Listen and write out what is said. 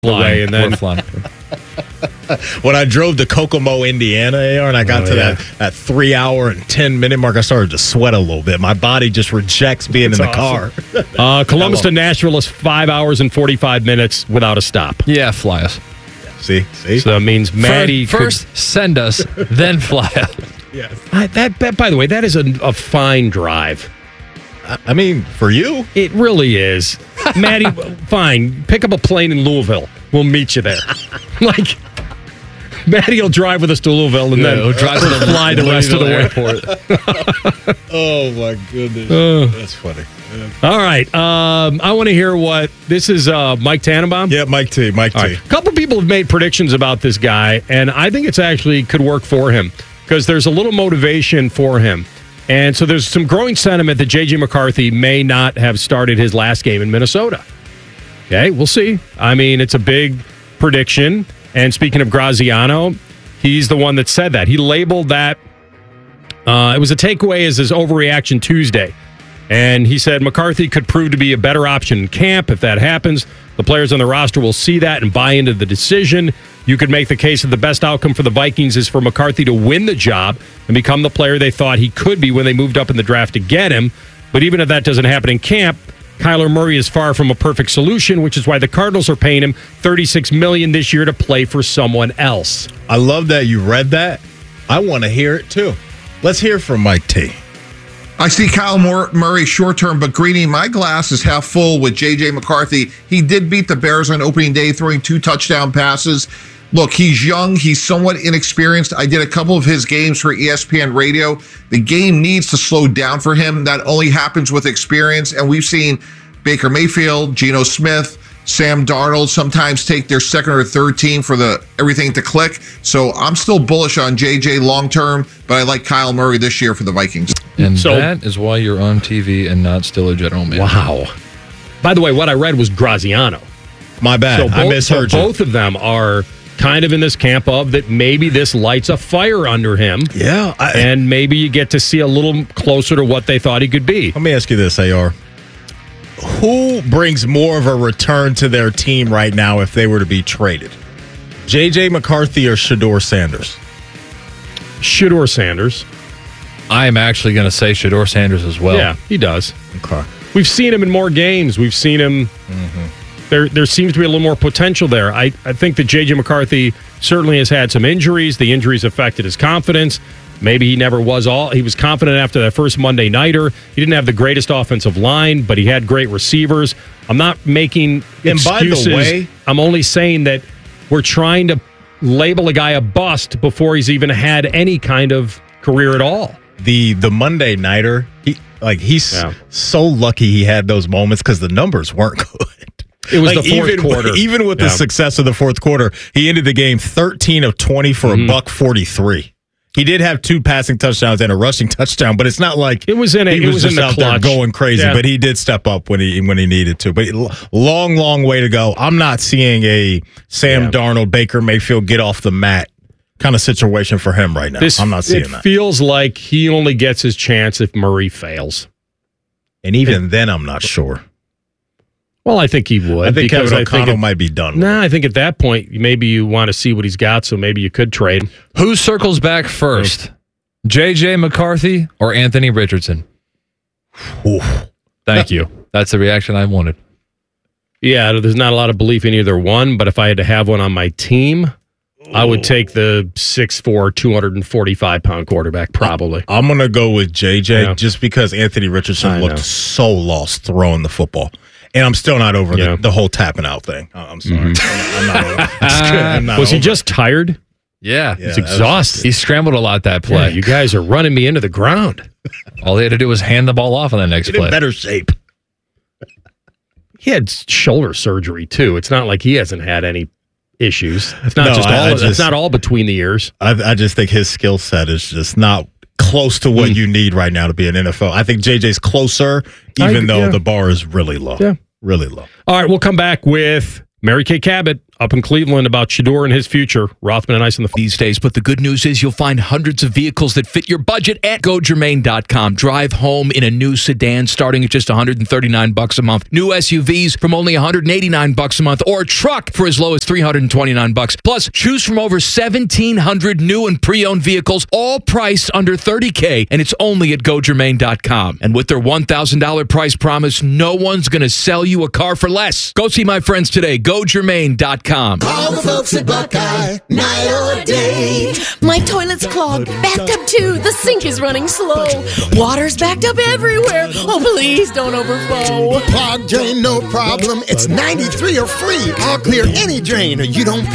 away, and then when I drove to Kokomo, Indiana, AR, and I got to that 3 hour and 10-minute mark, I started to sweat a little bit. My body just rejects being in the car. Columbus to Nashville is 5 hours and 45 minutes without a stop. Yeah, fly us. See? So that means Maddie first send us, then fly us. Yes. That, by the way, that is a fine drive. I mean, for you? It really is. Maddie, fine. Pick up a plane in Louisville. We'll meet you there. Like, Maddie will drive with us to Louisville and then he'll drive to the fly the rest of the way. Oh, my goodness. That's funny. All right. I want to hear what this is. Mike Tannenbaum? Yeah, Mike T. Mike T. Right. A couple people have made predictions about this guy, and I think it's actually could work for him because there's a little motivation for him. And so there's some growing sentiment that J.J. McCarthy may not have started his last game in Minnesota. Okay, we'll see. I mean, it's a big prediction. And speaking of Graziano, he's the one that said that. He labeled that, it was a takeaway as his overreaction Tuesday. And he said McCarthy could prove to be a better option in camp if that happens. The players on the roster will see that and buy into the decision. You could make the case that the best outcome for the Vikings is for McCarthy to win the job and become the player they thought he could be when they moved up in the draft to get him. But even if that doesn't happen in camp, Kyler Murray is far from a perfect solution, which is why the Cardinals are paying him $36 million this year to play for someone else. I love that you read that. I want to hear it too. Let's hear from Mike T. I see Kyle Murray short-term, but Greeny, my glass is half full with J.J. McCarthy. He did beat the Bears on opening day, throwing 2 touchdown passes. Look, he's young. He's somewhat inexperienced. I did a couple of his games for ESPN Radio. The game needs to slow down for him. That only happens with experience. And we've seen Baker Mayfield, Geno Smith, Sam Darnold sometimes take their second or third team for everything to click. So I'm still bullish on JJ long term, but I like Kyle Murray this year for the Vikings. And that is why you're on TV and not still a general manager. Wow. By the way, what I read was Graziano. My bad. I misheard you. Both of them are kind of in this camp of that maybe this lights a fire under him. Yeah. And maybe you get to see a little closer to what they thought he could be. Let me ask you this, AR. Who brings more of a return to their team right now if they were to be traded? J.J. McCarthy or Shedeur Sanders? Shedeur Sanders. I am actually going to say Shedeur Sanders as well. Yeah, he does. Okay. We've seen him in more games. We've seen him. There seems to be a little more potential there. I think that J.J. McCarthy certainly has had some injuries. The injuries affected his confidence. Maybe he never was he was confident after that first Monday nighter. He didn't have the greatest offensive line, but he had great receivers. I'm not making excuses. And by the way, I'm only saying that we're trying to label a guy a bust before he's even had any kind of career at all. The Monday nighter, he's so lucky he had those moments because the numbers weren't good. It was the fourth quarter. Even with the success of the fourth quarter, he ended the game 13 of 20 for $143. He did have 2 passing touchdowns and a rushing touchdown, but it's not like he was in the out clutch. there going crazy. Yeah. But he did step up when he needed to. But long way to go. I'm not seeing a Sam Darnold, Baker Mayfield get off the mat kind of situation for him right now. I'm not seeing that. It feels like he only gets his chance if Murray fails, and even then, I'm not sure. Well, I think he would. I think Kevin O'Connell might be done. I think at that point, maybe you want to see what he's got, so maybe you could trade. Who circles back first? J.J. McCarthy or Anthony Richardson? Thank you. That's the reaction I wanted. Yeah, there's not a lot of belief in either one, but if I had to have one on my team, I would take the 6'4", 245-pound quarterback, probably. I'm going to go with JJ just because Anthony Richardson looked so lost throwing the football. And I'm still not over the whole tapping out thing. I'm sorry. I'm not over it. Was he just tired? Yeah. He's exhausted. He scrambled a lot that play. Yeah, you guys are running me into the ground. All he had to do was hand the ball off on that next play. In better shape. He had shoulder surgery, too. It's not like he hasn't had any issues. It's not it's not all between the ears. I just think his skill set is just not close to what you need right now to be an NFL. I think JJ's closer, even though the bar is really low. Yeah. Really low. All right, we'll come back with Mary Kay Cabot up in Cleveland about Shedeur and his future. Rothman and Ice on the phone. These days, but the good news is you'll find hundreds of vehicles that fit your budget at GoGermain.com. Drive home in a new sedan starting at just $139 a month. New SUVs from only $189 a month, or a truck for as low as $329. Plus, choose from over 1,700 new and pre-owned vehicles, all priced under $30K, and it's only at GoGermain.com. And with their $1,000 price promise, no one's going to sell you a car for less. Go see my friends today. GoGermain.com. Call the folks at Buckeye, night or day. My toilet's clogged, backed up too. The sink is running slow. Water's backed up everywhere. Oh, please don't overflow. Clogged drain, no problem. It's 93 or free. I'll clear any drain. You don't